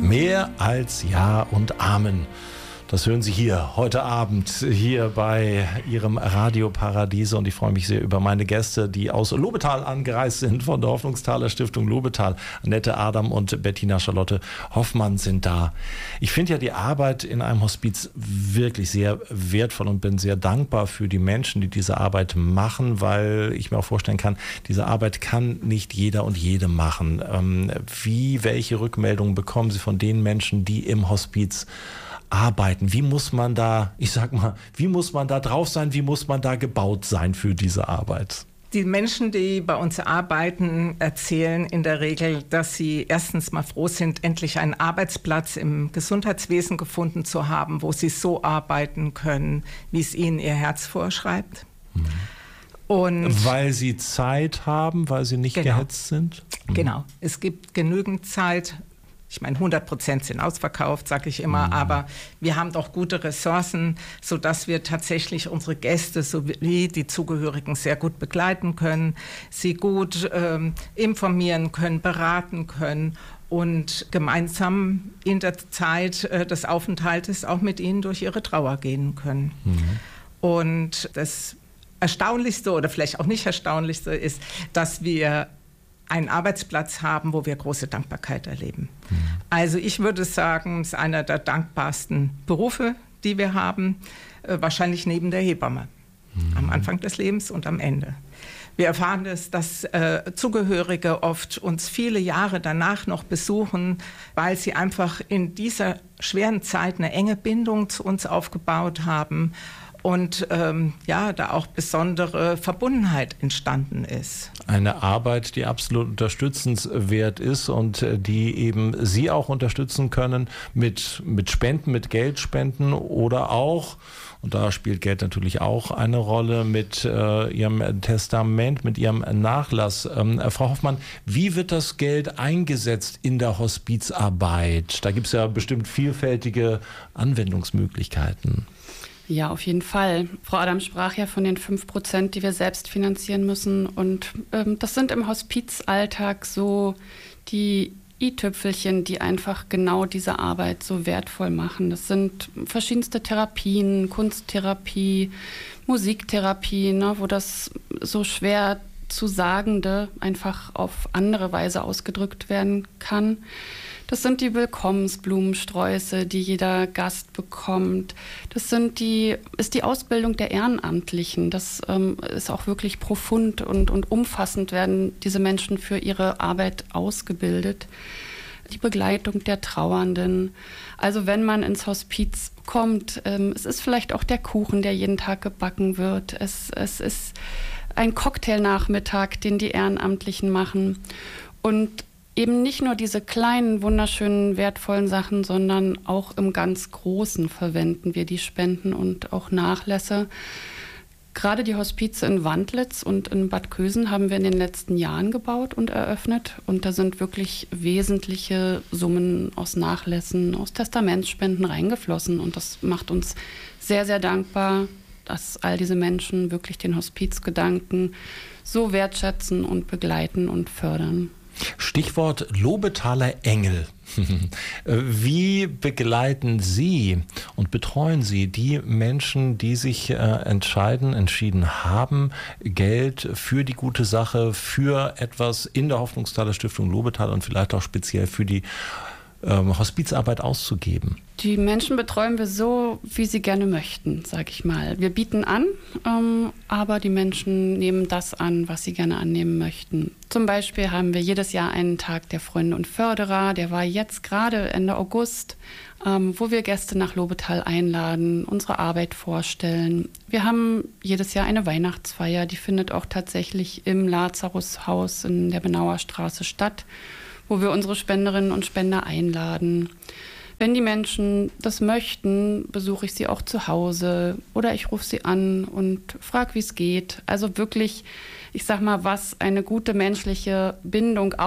Mehr als Ja und Amen. Das hören Sie hier heute Abend hier bei Ihrem Radio Paradiese und ich freue mich sehr über meine Gäste, die aus Lobetal angereist sind von der Hoffnungsthaler Stiftung Lobetal. Annette Adam und Bettina Charlotte Hoffmann sind da. Ich finde ja die Arbeit in einem Hospiz wirklich sehr wertvoll und bin sehr dankbar für die Menschen, die diese Arbeit machen, weil ich mir auch vorstellen kann, diese Arbeit kann nicht jeder und jede machen. Welche Rückmeldungen bekommen Sie von den Menschen, die im Hospiz arbeiten? Wie muss man da, wie muss man da drauf sein? Wie muss man da gebaut sein für diese Arbeit? Die Menschen, die bei uns arbeiten, erzählen in der Regel, dass sie erstens mal froh sind, endlich einen Arbeitsplatz im Gesundheitswesen gefunden zu haben, wo sie so arbeiten können, wie es ihnen ihr Herz vorschreibt. Mhm. Und weil sie Zeit haben, weil sie nicht gehetzt sind? Mhm. Genau, es gibt genügend Zeit. Ich meine, 100% sind ausverkauft, sage ich immer, aber wir haben doch gute Ressourcen, sodass wir tatsächlich unsere Gäste sowie die Zugehörigen sehr gut begleiten können, sie gut informieren können, beraten können und gemeinsam in der Zeit des Aufenthaltes auch mit ihnen durch ihre Trauer gehen können. Mhm. Und das Erstaunlichste oder vielleicht auch nicht Erstaunlichste ist, dass wir einen Arbeitsplatz haben, wo wir große Dankbarkeit erleben. Mhm. Also ich würde sagen, es ist einer der dankbarsten Berufe, die wir haben, wahrscheinlich neben der Hebamme, am Anfang des Lebens und am Ende. Wir erfahren dass Zugehörige oft uns viele Jahre danach noch besuchen, weil sie einfach in dieser schweren Zeit eine enge Bindung zu uns aufgebaut haben und da auch besondere Verbundenheit entstanden ist. Eine Arbeit, die absolut unterstützenswert ist und die eben Sie auch unterstützen können mit Spenden, mit Geldspenden oder auch, und da spielt Geld natürlich auch eine Rolle, mit Ihrem Testament, mit Ihrem Nachlass. Frau Hoffmann, wie wird das Geld eingesetzt in der Hospizarbeit? Da gibt es ja bestimmt vielfältige Anwendungsmöglichkeiten. Ja, auf jeden Fall. Frau Adam sprach ja von den 5%, die wir selbst finanzieren müssen. Und das sind im Hospizalltag so die i-Tüpfelchen, die einfach genau diese Arbeit so wertvoll machen. Das sind verschiedenste Therapien, Kunsttherapie, Musiktherapie, wo das so schwer zu Sagende einfach auf andere Weise ausgedrückt werden kann. Das sind die Willkommensblumensträuße, die jeder Gast bekommt. Das ist die Ausbildung der Ehrenamtlichen. Das ist auch wirklich profund und umfassend werden diese Menschen für ihre Arbeit ausgebildet. Die Begleitung der Trauernden. Also wenn man ins Hospiz kommt, es ist vielleicht auch der Kuchen, der jeden Tag gebacken wird. Es ist ein Cocktailnachmittag, den die Ehrenamtlichen machen. Und eben nicht nur diese kleinen, wunderschönen, wertvollen Sachen, sondern auch im ganz Großen verwenden wir die Spenden und auch Nachlässe. Gerade die Hospize in Wandlitz und in Bad Kösen haben wir in den letzten Jahren gebaut und eröffnet. Und da sind wirklich wesentliche Summen aus Nachlässen, aus Testamentsspenden reingeflossen. Und das macht uns sehr, sehr dankbar, dass all diese Menschen wirklich den Hospizgedanken so wertschätzen und begleiten und fördern. Stichwort Lobetaler Engel. Wie begleiten Sie und betreuen Sie die Menschen, die sich entschieden haben, Geld für die gute Sache, für etwas in der Hoffnungsthaler Stiftung Lobetal und vielleicht auch speziell für die Hospizarbeit auszugeben? Die Menschen betreuen wir so, wie sie gerne möchten, sage ich mal. Wir bieten an, aber die Menschen nehmen das an, was sie gerne annehmen möchten. Zum Beispiel haben wir jedes Jahr einen Tag der Freunde und Förderer. Der war jetzt gerade Ende August, wo wir Gäste nach Lobetal einladen, unsere Arbeit vorstellen. Wir haben jedes Jahr eine Weihnachtsfeier, die findet auch tatsächlich im Lazarushaus in der Benauer Straße statt, wo wir unsere Spenderinnen und Spender einladen. Wenn die Menschen das möchten, besuche ich sie auch zu Hause oder ich rufe sie an und frage, wie es geht. Also wirklich, ich sag mal, was eine gute menschliche Bindung